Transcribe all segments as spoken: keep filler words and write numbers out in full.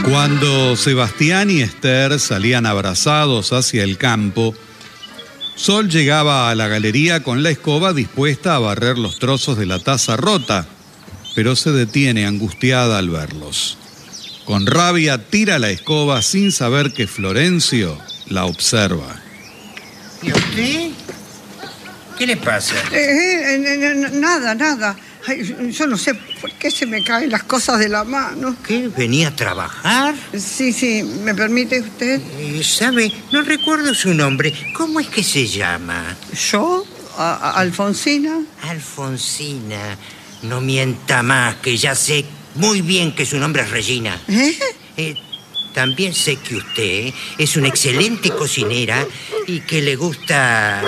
Cuando Sebastián y Esther salían abrazados hacia el campo, Sol llegaba a la galería con la escoba dispuesta a barrer los trozos de la taza rota, pero se detiene angustiada al verlos. Con rabia tira la escoba sin saber que Florencio la observa. ¿Y a usted? ¿Qué le pasa? Eh, eh, nada, nada. Ay, yo no sé por qué se me caen las cosas de la mano. ¿Qué? ¿Venía a trabajar? Sí, sí, ¿me permite usted? Eh, ¿Sabe? No recuerdo su nombre. ¿Cómo es que se llama? ¿Yo? ¿A- a- ¿Alfonsina? Alfonsina. No mienta más, que ya sé muy bien que su nombre es Regina. ¿Eh? Eh, también sé que usted es una excelente cocinera y que le gusta...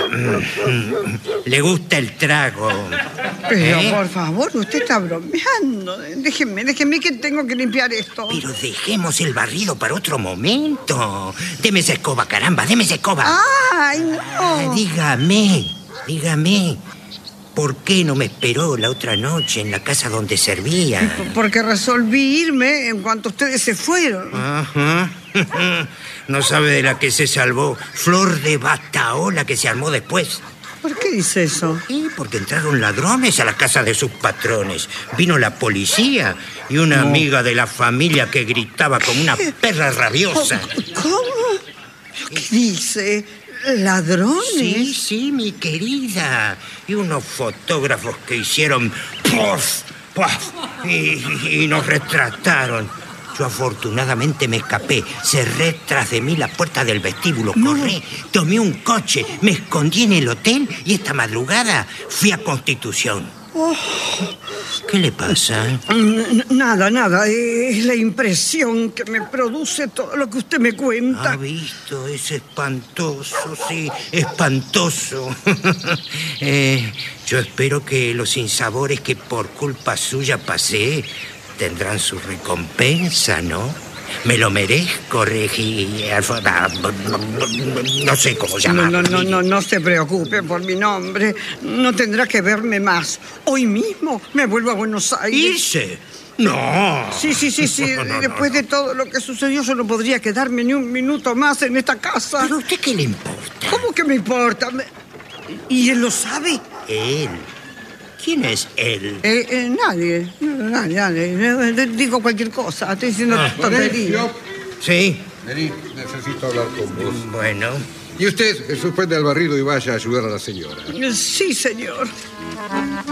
le gusta el trago. Pero, ¿Eh? por favor, usted está bromeando. Déjeme, déjeme que tengo que limpiar esto. Pero dejemos el barrido para otro momento. Deme esa escoba, caramba, deme esa escoba. ¡Ay, no! Ah, dígame, dígame, ¿por qué no me esperó la otra noche en la casa donde servía? Porque resolví irme en cuanto ustedes se fueron. Ajá. No sabe de la que se salvó. Flor de bataola que se armó después. ¿Por qué dice eso? Sí, porque entraron ladrones a la casa de sus patrones. Vino la policía y una No. amiga de la familia que gritaba como una perra rabiosa. ¿Cómo? ¿Qué dice? ¿Ladrones? Sí, sí, mi querida. Y unos fotógrafos que hicieron ¡puff! ¡puff! Y, y nos retrataron. Yo afortunadamente me escapé. Cerré tras de mí la puerta del vestíbulo. No. Corrí, tomé un coche, me escondí en el hotel y esta madrugada fui a Constitución. Oh. ¿Qué le pasa? N- Nada, nada. Es la impresión que me produce todo lo que usted me cuenta. ¿Ha visto? Es espantoso, sí, espantoso. eh, yo espero que los sinsabores que por culpa suya pasé tendrán su recompensa, ¿no? Me lo merezco, Regi... Alfo- No sé cómo No, llamarlo. no, no, no, no se preocupe por mi nombre. No tendrá que verme más. Hoy mismo me vuelvo a Buenos Aires. ¿Irse? No. Sí, sí, sí, sí. No, no, no, Después no. de todo lo que sucedió, yo no podría quedarme ni un minuto más en esta casa. ¿Pero a usted qué le importa? ¿Cómo que me importa? Me- ¿Y él lo sabe? Él. ¿Quién es él? Eh, eh, nadie, no, nadie, nadie. Eh, Digo cualquier cosa, estoy diciendo Ah. tonterías. Sí. Vení, necesito hablar con vos. Bueno. Y usted, suspende el barrido y vaya a ayudar a la señora. Sí, señor.